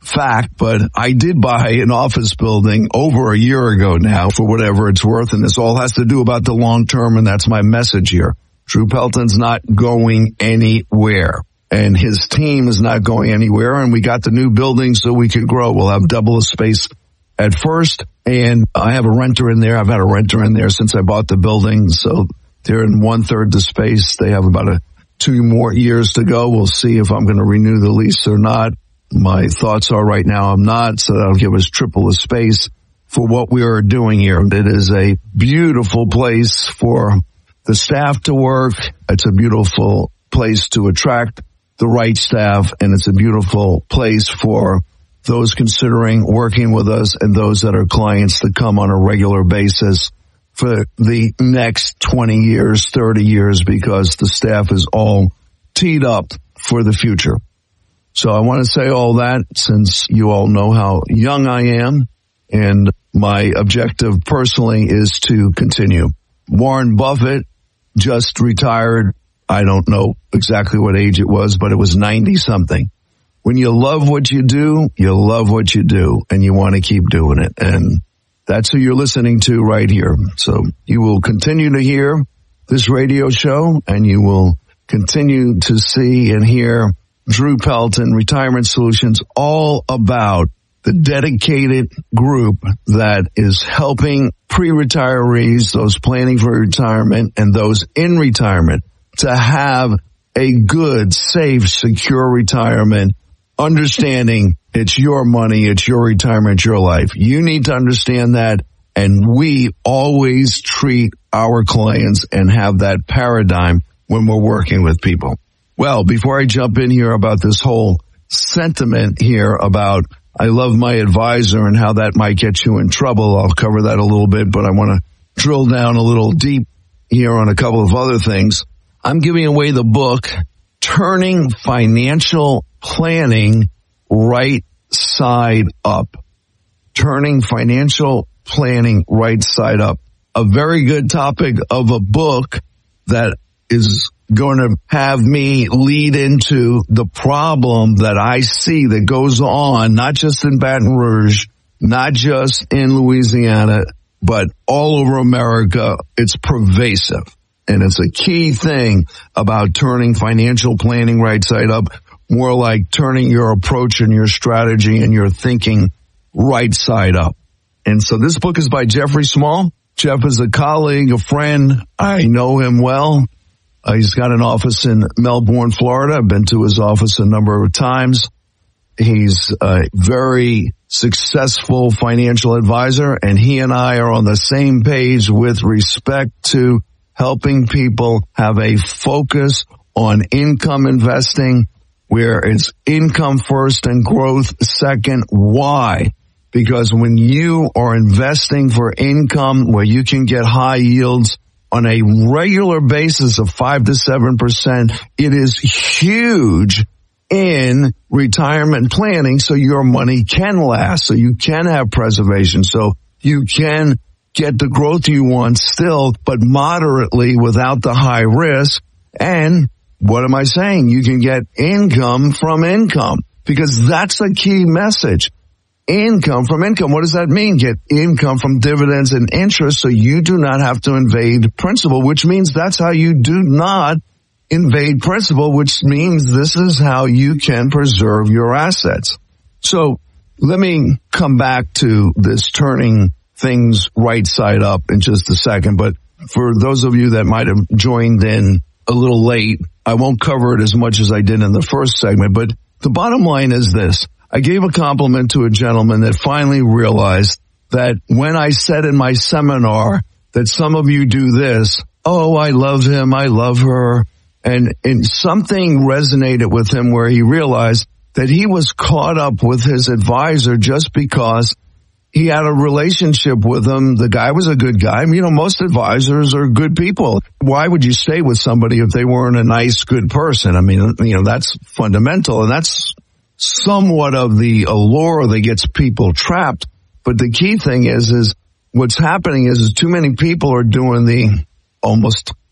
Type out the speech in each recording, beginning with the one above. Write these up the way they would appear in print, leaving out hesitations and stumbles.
fact, but I did buy an office building over a year ago now for whatever it's worth. And this all has to do about the long term. And that's my message here. Drew Pelton's not going anywhere and his team is not going anywhere. And we got the new building so we can grow. We'll have double the space at first. And I have a renter in there. I've had a renter in there since I bought the building. So they're in 1/3 the space. They have about 2 more years to go. We'll see if I'm going to renew the lease or not. My thoughts are right now I'm not, so that'll give us triple the space for what we are doing here. It is a beautiful place for the staff to work. It's a beautiful place to attract the right staff, and it's a beautiful place for those considering working with us and those that are clients to come on a regular basis for the next 20 years, 30 years, because the staff is all teed up for the future. So I want to say all that since you all know how young I am, and my objective personally is to continue. Warren Buffett just retired. I don't know exactly what age it was, but it was 90 something. When you love what you do, you love what you do and you want to keep doing it. And that's who you're listening to right here. So you will continue to hear this radio show and you will continue to see and hear Drew Pelton, Retirement Solutions, all about the dedicated group that is helping pre-retirees, those planning for retirement and those in retirement to have a good, safe, secure retirement, understanding it's your money, it's your retirement, it's your life. You need to understand that, and we always treat our clients and have that paradigm when we're working with people. Well, before I jump in here about this whole sentiment here about I love my advisor and how that might get you in trouble, I'll cover that a little bit, but I want to drill down a little deep here on a couple of other things. I'm giving away the book, Turning Financial Planning Right Side Up. Turning Financial Planning Right Side Up. A very good topic of a book that is going to have me lead into the problem that I see that goes on, not just in Baton Rouge, not just in Louisiana, but all over America. It's pervasive. And it's a key thing about turning financial planning right side up, more like turning your approach and your strategy and your thinking right side up. And so this book is by Jeffrey Small. Jeff is a colleague, a friend. I know him well. He's got an office in Melbourne, Florida. I've been to his office a number of times. He's a very successful financial advisor, and he and I are on the same page with respect to helping people have a focus on income investing, where it's income first and growth second. Why? Because when you are investing for income where you can get high yields on a regular basis of 5 to 7%, it is huge in retirement planning, so your money can last, so you can have preservation, so you can get the growth you want still, but moderately without the high risk. And what am I saying? You can get income from income, because that's a key message. Income from income. What does that mean? Get income from dividends and interest so you do not have to invade principal, which means that's how you do not invade principal, which means this is how you can preserve your assets. So let me come back to this turning things right side up in just a second. But for those of you that might have joined in a little late, I won't cover it as much as I did in the first segment. But the bottom line is this. I gave a compliment to a gentleman that finally realized that when I said in my seminar that some of you do this, oh, I love him, I love her, and something resonated with him where he realized that he was caught up with his advisor just because he had a relationship with him. The guy was a good guy. You know, most advisors are good people. Why would you stay with somebody if they weren't a nice, good person? I mean, you know, that's fundamental, and that's somewhat of the allure that gets people trapped. But the key thing is what's happening is too many people are doing the almost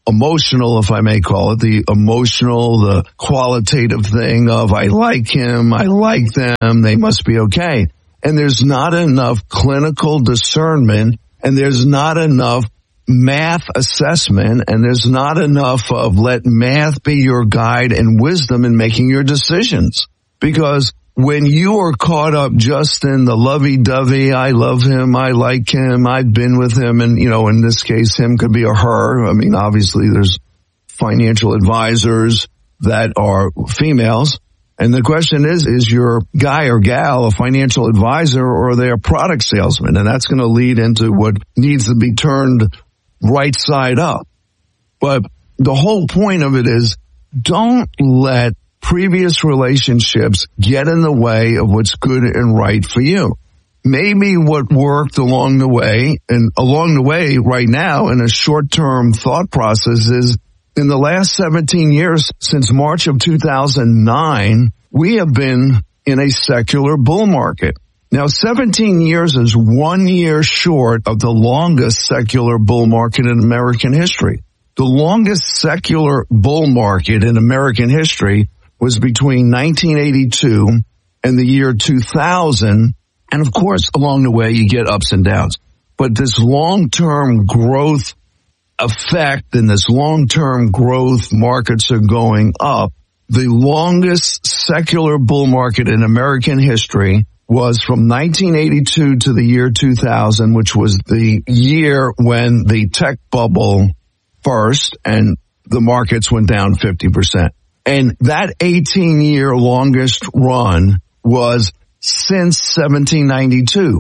emotional, if I may call it, the emotional, the qualitative thing of I like him, I like them, they must be okay. And there's not enough clinical discernment, and there's not enough math assessment, and there's not enough of let math be your guide and wisdom in making your decisions. Because when you are caught up just in the lovey-dovey, I love him, I like him, I've been with him, and, in this case, him could be a her. I mean, obviously there's financial advisors that are females. And the question is your guy or gal a financial advisor, or are they a product salesman? And that's going to lead into what needs to be turned right side up. But the whole point of it is, don't let previous relationships get in the way of what's good and right for you. Maybe what worked along the way right now in a short-term thought process is in the last 17 years since March of 2009, we have been in a secular bull market. Now, 17 years is 1 year short of the longest secular bull market in American history. The longest secular bull market in American history was between 1982 and the year 2000. And of course, along the way, you get ups and downs. But this long-term growth effect and this long-term growth markets are going up. The longest secular bull market in American history was from 1982 to the year 2000, which was the year when the tech bubble burst and the markets went down 50%. And that 18-year longest run was since 1792.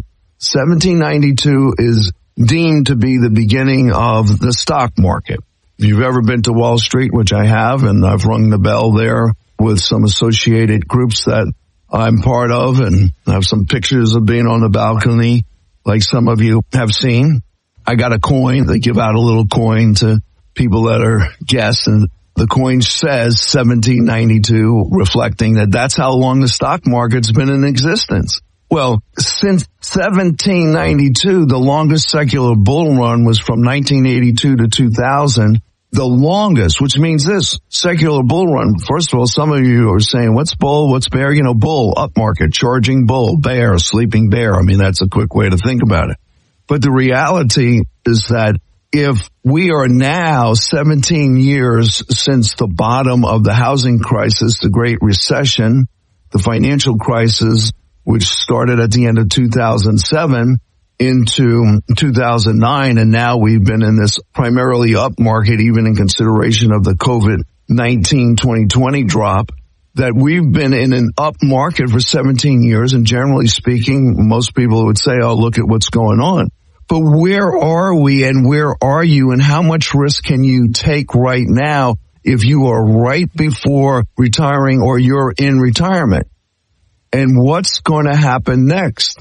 1792 is deemed to be the beginning of the stock market. If you've ever been to Wall Street, which I have, and I've rung the bell there with some associated groups that I'm part of, and I have some pictures of being on the balcony like some of you have seen. I got a coin. They give out a little coin to people that are guests, and the coin says 1792, reflecting that that's how long the stock market's been in existence. Well, since 1792, the longest secular bull run was from 1982 to 2000. The longest, which means this secular bull run. First of all, some of you are saying, what's bull? What's bear? Bull, up market, charging bull, bear, sleeping bear. I mean, that's a quick way to think about it. But the reality is that if we are now 17 years since the bottom of the housing crisis, the Great Recession, the financial crisis, which started at the end of 2007 into 2009, and now we've been in this primarily up market, even in consideration of the COVID-19 2020 drop, that we've been in an up market for 17 years, and generally speaking, most people would say, oh, look at what's going on. But where are we, and where are you, and how much risk can you take right now if you are right before retiring or you're in retirement? And what's going to happen next?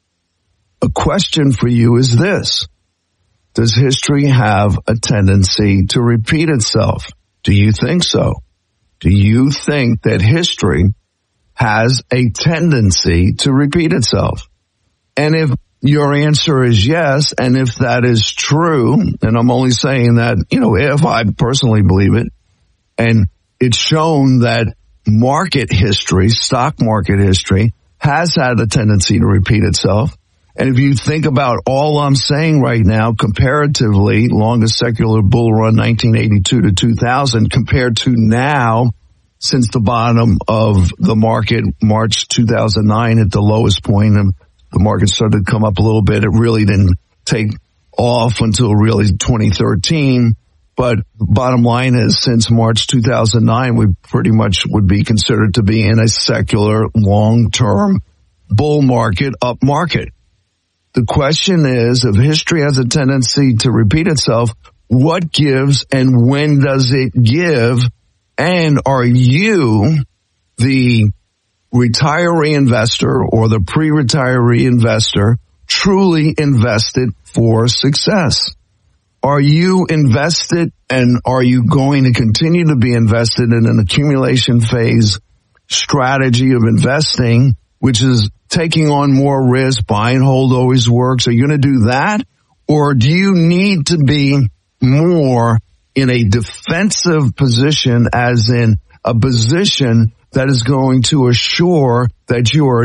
A question for you is this. Does history have a tendency to repeat itself? Do you think so? Do you think that history has a tendency to repeat itself? And if your answer is yes, and if that is true, and I'm only saying that, if I personally believe it, and it's shown that market history, stock market history, has had a tendency to repeat itself. And if you think about all I'm saying right now, comparatively, longest secular bull run, 1982 to 2000, compared to now, since the bottom of the market, March 2009 at the lowest point, and the market started to come up a little bit. It really didn't take off until really 2013. But the bottom line is, since March 2009, we pretty much would be considered to be in a secular, long-term bull market, up market. The question is, if history has a tendency to repeat itself, what gives and when does it give? And are you the retiree investor or the pre-retiree investor truly invested for success? Are you invested, and are you going to continue to be invested in an accumulation phase strategy of investing, which is taking on more risk, buy and hold always works? Are you going to do that? Or do you need to be more in a defensive position, as in a position that is going to assure that you are